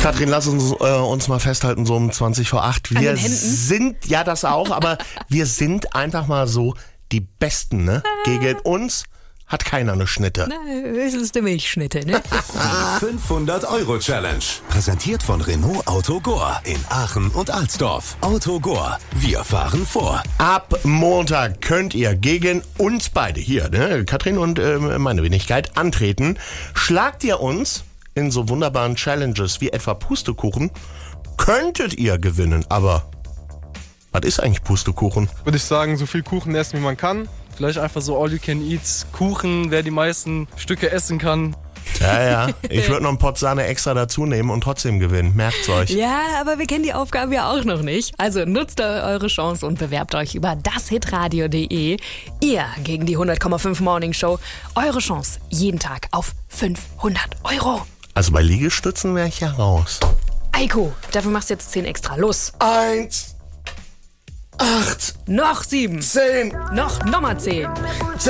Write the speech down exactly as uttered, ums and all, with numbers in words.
Katrin, lass uns äh, uns mal festhalten, so um zwanzig vor acht. Wir An den Händen? sind, ja das auch, aber wir sind einfach mal so die Besten, ne? Gegen uns hat keiner eine Schnitte. Na, es ist die Milchschnitte, ne? Die fünfhundert-Euro-Challenge. Präsentiert von Renault Auto Gore in Aachen und Alsdorf. Auto Gore. Wir fahren vor. Ab Montag könnt ihr gegen uns beide hier, ne? Katrin und äh, meine Wenigkeit, antreten. Schlagt ihr uns in so wunderbaren Challenges wie etwa Pustekuchen, könntet ihr gewinnen. Aber was ist eigentlich Pustekuchen? Würde ich sagen, so viel Kuchen essen, wie man kann. Vielleicht einfach so All-You-Can-Eat Kuchen, wer die meisten Stücke essen kann. Ja, ja. Ich würde noch einen Pott Sahne extra dazu nehmen und trotzdem gewinnen. Merkt's euch. Ja, aber wir kennen die Aufgabe ja auch noch nicht. Also nutzt eure Chance und bewerbt euch über das hitradio punkt de. Ihr gegen die hundert Komma fünf Morning Show. Eure Chance jeden Tag auf fünfhundert Euro. Also bei Liegestützen wäre ich ja raus. Eiko, dafür machst du jetzt zehn extra. Los. Eins, acht, Noch sieben. zehn. Noch Nummer zehn.